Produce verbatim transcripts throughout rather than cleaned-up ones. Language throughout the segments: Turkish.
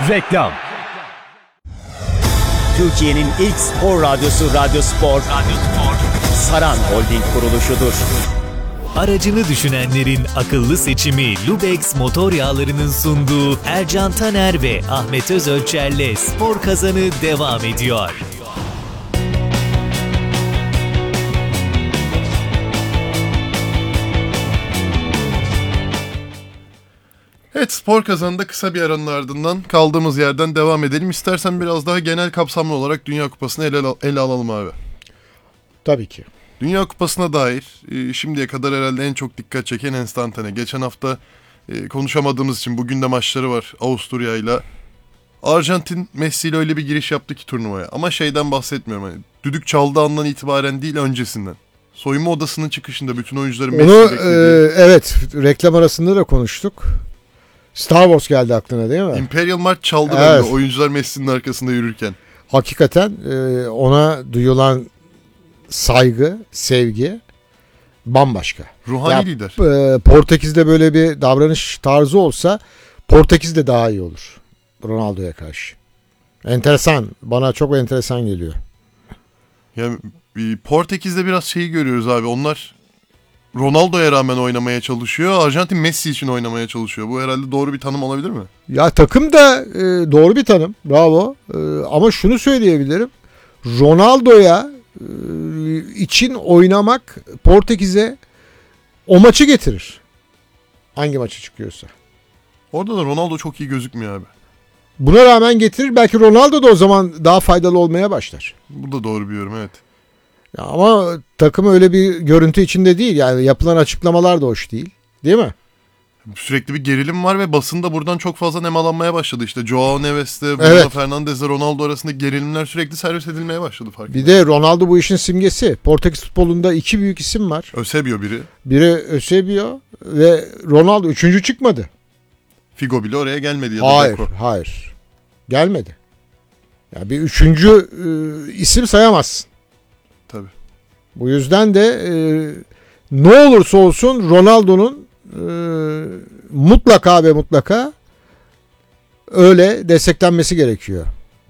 Reklam. Türkiye'nin ilk spor radyosu Radyo Spor, Radyo Spor, Saran Holding kuruluşudur. Aracını düşünenlerin akıllı seçimi Lubex motor yağlarının sunduğu Ercan Taner ve Ahmet Özölçer'le Spor Kazanı devam ediyor. Evet, Spor Kazanı'nda kısa bir aranın ardından kaldığımız yerden devam edelim. İstersen biraz daha genel kapsamlı olarak Dünya Kupası'nı ele, ele alalım abi. Tabii ki. Dünya Kupası'na dair e, şimdiye kadar herhalde en çok dikkat çeken enstantane. Geçen hafta e, konuşamadığımız için bugün de maçları var Avusturya ile. Arjantin Messi ile öyle bir giriş yaptı ki turnuvaya. Ama şeyden bahsetmiyorum. Hani, düdük çaldığı andan itibaren değil, öncesinden. Soyunma odasının çıkışında bütün oyuncuların Messi Onu beklediği. e, evet, reklam arasında da konuştuk. Star Wars geldi aklına, değil mi? Imperial March çaldı Evet. bende oyuncular Messi'nin arkasında yürürken. Hakikaten e, ona duyulan saygı, sevgi bambaşka. Ruhani Ya, lider. e, Portekiz'de böyle bir davranış tarzı olsa Portekiz'de daha iyi olur Ronaldo'ya karşı. Enteresan. Bana çok enteresan geliyor. Yani e, Portekiz'de biraz şeyi görüyoruz abi. Onlar Ronaldo'ya rağmen oynamaya çalışıyor. Arjantin Messi için oynamaya çalışıyor. Bu herhalde doğru bir tanım olabilir mi? Ya takım da e, doğru bir tanım. Bravo. E, ama şunu söyleyebilirim. Ronaldo'ya e, için oynamak Portekiz'e o maçı getirir. Hangi maçı çıkıyorsa. Orada da Ronaldo çok iyi gözükmüyor abi. Buna rağmen getirir. Belki Ronaldo da o zaman daha faydalı olmaya başlar. Bu da doğru bir yorum, evet. Ya ama takım öyle bir görüntü içinde değil. Yani yapılan açıklamalar da hoş değil. Değil mi? Sürekli bir gerilim var ve basında buradan çok fazla nemalanmaya başladı. İşte Joao Neves'le, Bruno Evet. Fernandes'le Ronaldo arasındaki gerilimler sürekli servis edilmeye başladı fark. Bir de Ronaldo bu işin simgesi. Portekiz futbolunda iki büyük isim var. Eusebio biri. Biri Eusebio ve Ronaldo. Üçüncü çıkmadı. Figo bile oraya gelmedi ya da Hayır, Deco. hayır. Gelmedi. Ya bir üçüncü e, isim sayamazsın. Tabii. Bu yüzden de e, ne olursa olsun Ronaldo'nun e, mutlaka ve mutlaka öyle desteklenmesi gerekiyor.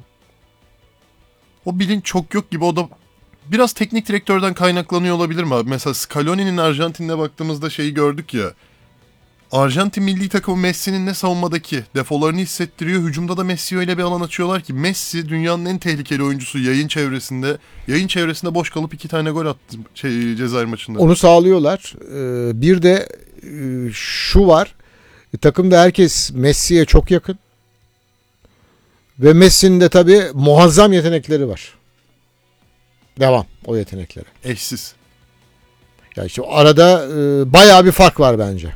O bilinç çok yok gibi, o da biraz teknik direktörden kaynaklanıyor olabilir mi abi? Mesela Scaloni'nin Arjantin'e baktığımızda şeyi gördük ya. Arjantin milli takımı Messi'nin ne savunmadaki defolarını hissettiriyor. Hücumda da Messi'ye öyle bir alan açıyorlar ki Messi dünyanın en tehlikeli oyuncusu yayın çevresinde. Yayın çevresinde boş kalıp iki tane gol attı şey, Cezayir maçında. Onu sağlıyorlar. Ee, bir de e, şu var. E, takımda herkes Messi'ye çok yakın. Ve Messi'nin de tabii muazzam yetenekleri var. Devam o yeteneklere. Eşsiz. Ya işte arada e, bayağı bir fark var bence.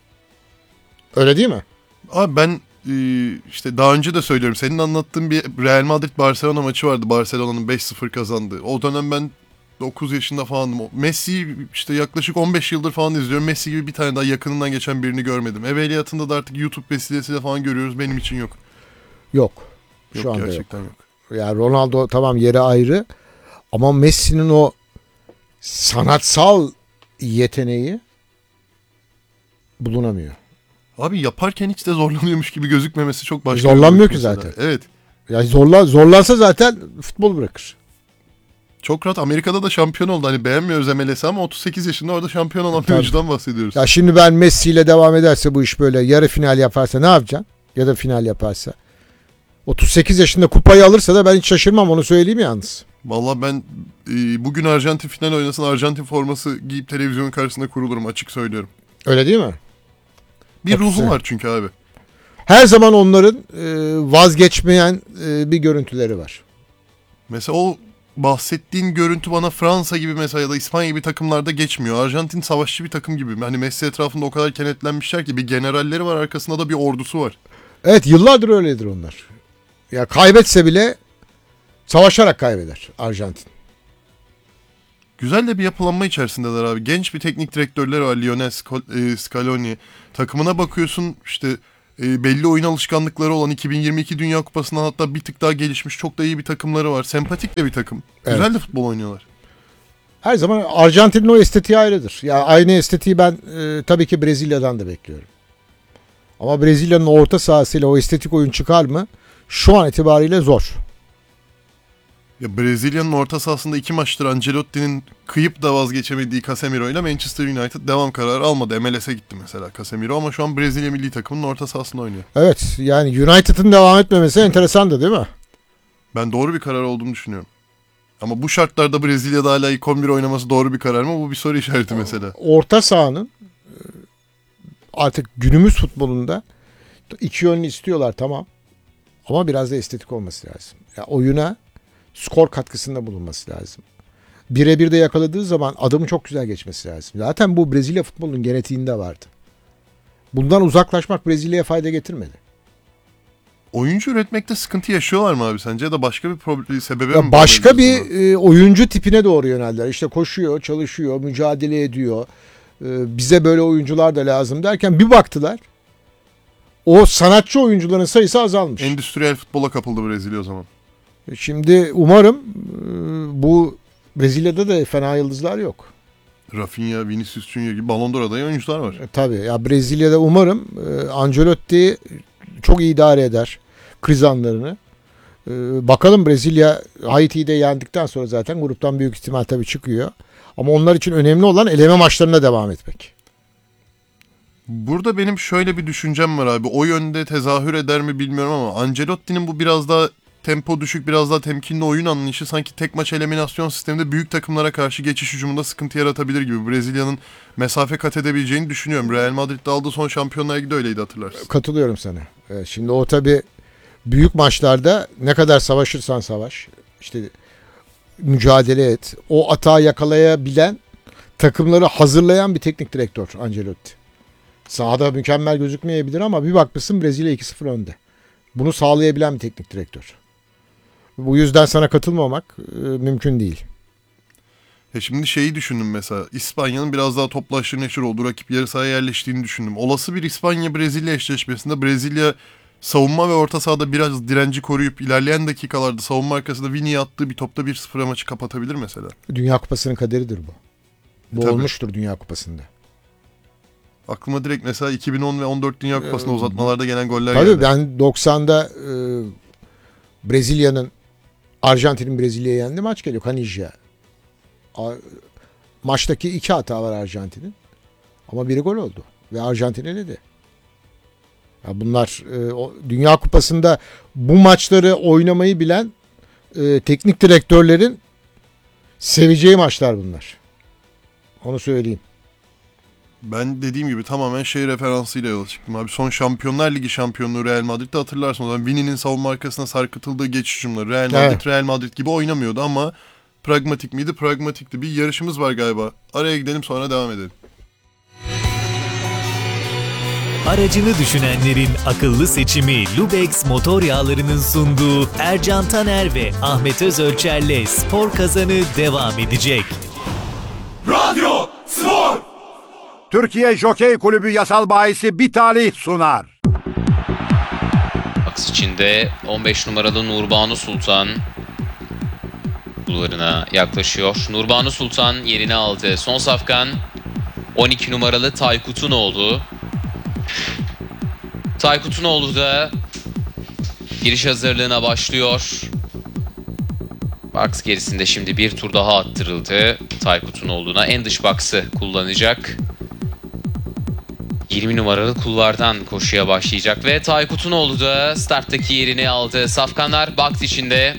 Öyle değil mi? Abi ben e, işte daha önce de söylüyorum. Senin anlattığın bir Real Madrid-Barcelona maçı vardı. Barcelona'nın beş sıfır kazandığı. O dönem ben dokuz yaşında falandım. Messi'yi işte yaklaşık on beş yıldır falan izliyorum. Messi gibi bir tane daha yakınından geçen birini görmedim. Evveliyatında da artık YouTube vesilesiyle falan görüyoruz. Benim için yok. Yok. Şu Yok, anda gerçekten yok. yok. Yani Ronaldo tamam yeri ayrı. Ama Messi'nin o sanatsal yeteneği bulunamıyor. Abi yaparken hiç de zorlanıyormuş gibi gözükmemesi çok başka. Zorlanmıyor bir ki mesela. zaten. Evet. Yani zorla, zorlansa zaten futbol bırakır. Çok rahat. Amerika'da da şampiyon oldu. Hani beğenmiyoruz M L S'i ama otuz sekiz yaşında orada şampiyon olan bir oyuncudan bahsediyoruz. Ya şimdi ben Messi ile devam ederse bu iş böyle yarı final yaparsa ne yapacaksın? Ya da final yaparsa. otuz sekiz yaşında kupayı alırsa da ben hiç şaşırmam, onu söyleyeyim yalnız. Vallahi ben e, bugün Arjantin final oynasın, Arjantin forması giyip televizyonun karşısında kurulurum, açık söylüyorum. Öyle değil mi? Bir Çok ruhu güzel. var çünkü abi. Her zaman onların e, vazgeçmeyen e, bir görüntüleri var. Mesela o bahsettiğin görüntü bana Fransa gibi mesela ya da İspanya gibi takımlarda geçmiyor. Arjantin savaşçı bir takım gibi. Hani Messi etrafında o kadar kenetlenmişler ki bir generalleri var, arkasında da bir ordusu var. Evet, yıllardır öyledir onlar. Ya kaybetse bile savaşarak kaybeder Arjantin. Güzel de bir yapılanma içerisindeler abi. Genç bir teknik direktörleri var, Lionel Scaloni. Takımına bakıyorsun işte e, belli oyun alışkanlıkları olan iki bin yirmi iki Dünya Kupası'ndan hatta bir tık daha gelişmiş çok da iyi bir takımları var. Sempatik de bir takım. Evet. Güzel de futbol oynuyorlar. Her zaman Arjantin'in o estetiği ayrıdır. Ya aynı estetiği ben e, tabii ki Brezilya'dan da bekliyorum. Ama Brezilya'nın orta sahasıyla o estetik oyun çıkar mı? şu an itibariyle zor. Ya Brezilya'nın orta sahasında iki maçtır Ancelotti'nin kıyıp da vazgeçemediği Casemiro ile Manchester United devam kararı almadı. M L S'e gitti mesela Casemiro ama şu an Brezilya milli takımının orta sahasında oynuyor. Evet, yani United'ın devam etmemesi enteresandı değil mi? Ben doğru bir karar olduğunu düşünüyorum. Ama bu şartlarda Brezilya'da hala ilk on bir oynaması doğru bir karar mı? Bu bir soru işareti mesela. Orta sahanın artık günümüz futbolunda iki yönlü istiyorlar, tamam. Ama biraz da estetik olması lazım. Ya oyuna skor katkısında bulunması lazım. Birebir de yakaladığı zaman adımı çok güzel geçmesi lazım. Zaten bu Brezilya futbolunun genetiğinde vardı. Bundan uzaklaşmak Brezilya'ya fayda getirmedi. Oyuncu üretmekte sıkıntı yaşıyorlar mı abi sence? Ya da başka bir problem, sebebi Ya mi? başka bir e, oyuncu tipine doğru yöneldiler. İşte koşuyor, çalışıyor, mücadele ediyor. E, bize böyle oyuncular da lazım derken bir baktılar. O sanatçı oyuncuların sayısı azalmış. Endüstriyel futbola kapıldı Brezilya o zaman. Şimdi umarım e, bu Brezilya'da da fena yıldızlar yok. Rafinha, Vinicius Junior gibi Ballon d'Or adayı oyuncular var. E, tabii ya Brezilya'da umarım e, Ancelotti çok iyi idare eder kriz anlarını. E, bakalım Brezilya Haiti'yi de yendikten sonra zaten gruptan büyük ihtimal tabii çıkıyor. Ama onlar için önemli olan eleme maçlarına devam etmek. Burada benim şöyle bir düşüncem var abi. O yönde tezahür eder mi bilmiyorum ama Ancelotti'nin bu biraz daha tempo düşük, biraz daha temkinli oyun anlayışı sanki tek maç eliminasyon sisteminde büyük takımlara karşı geçiş hücumunda sıkıntı yaratabilir gibi. Brezilya'nın mesafe kat edebileceğini düşünüyorum. Real Madrid'de aldığı son Şampiyonlar Ligi de öyleydi, hatırlarsın. Katılıyorum sana. Evet, şimdi o tabii büyük maçlarda ne kadar savaşırsan savaş, işte mücadele et. O atağı yakalayabilen, takımları hazırlayan bir teknik direktör Ancelotti. Sahada mükemmel gözükmeyebilir ama bir bakmışsın Brezilya iki sıfır önde. Bunu sağlayabilen bir teknik direktör. Bu yüzden sana katılmamak e, mümkün değil. Ya şimdi şeyi düşündüm mesela. İspanya'nın biraz daha topla aşırı neşir olduğu, rakip yarı sahaya yerleştiğini düşündüm. Olası bir İspanya-Brezilya eşleşmesinde Brezilya savunma ve orta sahada biraz direnci koruyup ilerleyen dakikalarda savunma arkasında Vini'ye attığı bir topta bir sıfır maçı kapatabilir mesela. Dünya Kupası'nın kaderidir bu. Bu Tabii. olmuştur Dünya Kupası'nda. Aklıma direkt mesela iki bin on ve on dört Dünya Kupası'nda uzatmalarda gelen goller Tabii geldi. ben doksan'da e, Brezilya'nın Arjantin'in Brezilya'yı yendi maç geliyor. Caniggia. Maçtaki iki hata var Arjantin'in. Ama biri gol oldu. Ve Arjantin eledi. Ya bunlar e, o, Dünya Kupası'nda bu maçları oynamayı bilen e, teknik direktörlerin seveceği maçlar bunlar. Onu söyleyeyim. Ben dediğim gibi tamamen şey referansıyla yola çıktım abi. Son Şampiyonlar Ligi şampiyonluğu Real Madrid'de hatırlarsın. O zaman Vini'nin savunma arkasına sarkıtıldığı geçiş hücumları. Real Madrid, Evet. Real Madrid gibi oynamıyordu ama pragmatik miydi? Pragmatikti. Bir yarışımız var galiba. Araya gidelim, sonra devam edelim. Aracını düşünenlerin akıllı seçimi Lubex motor yağlarının sunduğu Ercan Taner ve Ahmet Özölçer'le Spor Kazanı devam edecek. Radyo Spor. Türkiye Jokey Kulübü yasal bahisi bir talih sunar. Aks içinde on beş numaralı Nurbanu Sultan kullarına yaklaşıyor. Nurbanu Sultan yerini aldı. Son safkan on iki numaralı Taykutunoğlu. Taykutunoğlu da giriş hazırlığına başlıyor. Box gerisinde şimdi bir tur daha attırıldı. Taykutunoğlu'na en dış box'ı kullanacak. yirmi numaralı kullardan koşuya başlayacak ve Taykutunoğlu da starttaki yerini aldı. Safkanlar box içinde.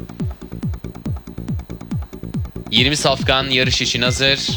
yirmi safkan yarış için hazır.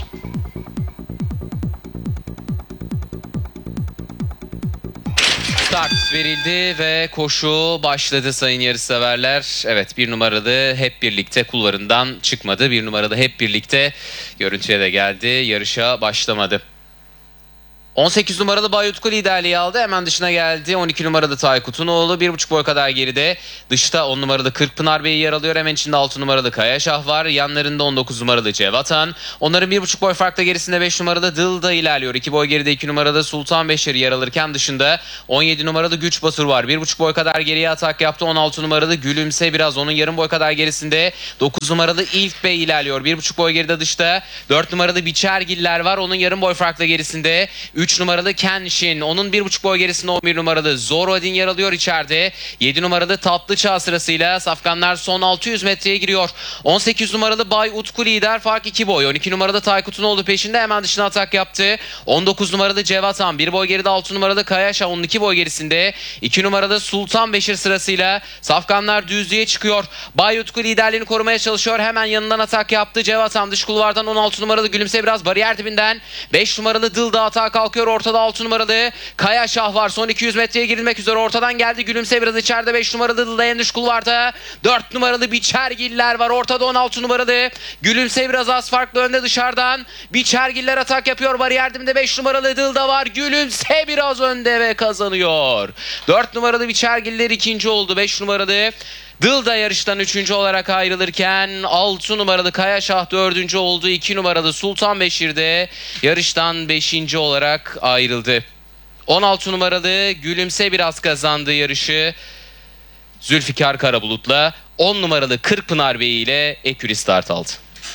Start verildi ve koşu başladı sayın yarışseverler. Evet, bir numaralı hep birlikte kullarından çıkmadı. Bir numaralı hep birlikte görüntüye de geldi. Yarışa başlamadı. on sekiz numaralı Bayutku liderliği aldı. Hemen dışına geldi. on iki numaralı Taykutunoğlu. bir buçuk boy kadar geride. Dışta on numaralı Kırkpınar Bey yer alıyor. Hemen içinde altı numaralı Kayaşah var. Yanlarında on dokuz numaralı Cevatan. Onların bir buçuk boy farkla gerisinde beş numaralı Dılda ilerliyor. iki boy geride iki numaralı Sultan Beşer yer alırken dışında on yedi numaralı Güç Basur var. bir buçuk boy kadar geriye atak yaptı. on altı numaralı Gülümse biraz onun yarım boy kadar gerisinde. dokuz numaralı İlk Bey ilerliyor. bir buçuk boy geride dışta dört numaralı Biçergiller var. Onun yarım boy farkla gerisinde. üç üç numaralı Kenshin. Onun bir buçuk boy gerisinde on bir numaralı Zorodin yer alıyor içeride. yedi numaralı Tatlı Çağ sırasıyla safkanlar son altı yüz metreye giriyor. on sekiz numaralı Bay Utku lider, fark iki boy. on iki numaralı Taykut'un oğlu peşinde, hemen dışına atak yaptı. on dokuz numaralı Cevatan bir boy geride, altı numaralı Kayaşa on iki boy gerisinde. iki numaralı Sultan Beşir sırasıyla safkanlar düzlüğe çıkıyor. Bay Utku liderliğini korumaya çalışıyor. Hemen yanından atak yaptı. Cevatan dış kulvardan on altı numaralı Gülümse biraz bariyer dibinden. beş numaralı Dılda atağa kalkıyor. Ortada altı numaralı Kayaşah var. Son iki yüz metreye girilmek üzere. Ortadan geldi Gülümse biraz içeride. beş numaralı Dılda en dış kulvarda. dört numaralı Biçergiller var. Ortada on altı numaralı Gülümse biraz az farklı önde dışarıdan. Biçergiller atak yapıyor. Bariyer dibinde beş numaralı Dılda var. Gülümse biraz önde ve kazanıyor. dört numaralı Biçergiller ikinci oldu. beş numaralı Dılda yarıştan üçüncü olarak ayrılırken altı numaralı Kayaşah dördüncü oldu. iki numaralı Sultan Beşir de yarıştan beşinci olarak ayrıldı. on altı numaralı Gülümse biraz kazandı yarışı Zülfikar Karabulut'la. on numaralı Kırkpınar Bey ile eküri start aldı.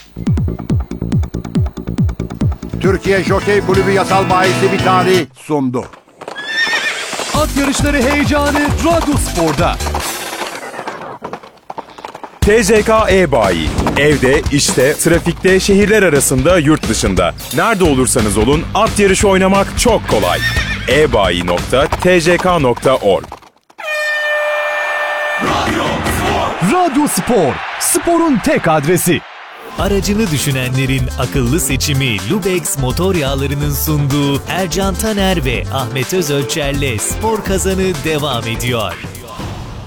Türkiye Jokey Kulübü Yasal Bayisi Vitali sundu. At yarışları heyecanı Radyospor'da. T C K E-Bayi. Evde, işte, trafikte, şehirler arasında, yurt dışında. Nerede olursanız olun at yarışı oynamak çok kolay. e bayi nokta t c k nokta org Radyo Spor, sporun tek adresi. Aracını düşünenlerin akıllı seçimi Lubex Motor Yağları'nın sunduğu Ercan Taner ve Ahmet Özölçer'le Spor Kazanı devam ediyor.